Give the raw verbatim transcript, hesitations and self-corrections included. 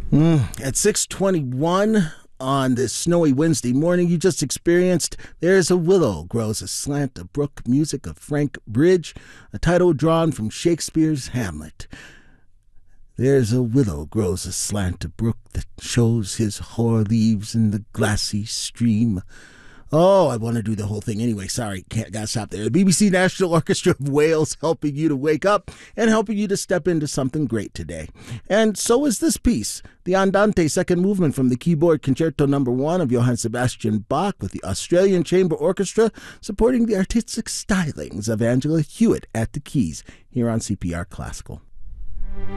Mm, at six twenty-one on this snowy Wednesday morning, you just experienced There's a Willow Grows Aslant a Brook, music of Frank Bridge, a title drawn from Shakespeare's Hamlet. There's a willow grows aslant a brook that shows his hoar leaves in the glassy stream. Oh, I want to do the whole thing anyway. Sorry, can't gotta stop there. The B B C National Orchestra of Wales helping you to wake up and helping you to step into something great today. And so is this piece, the Andante second movement from the keyboard Concerto Number One of Johann Sebastian Bach, with the Australian Chamber Orchestra supporting the artistic stylings of Angela Hewitt at the keys here on C P R Classical.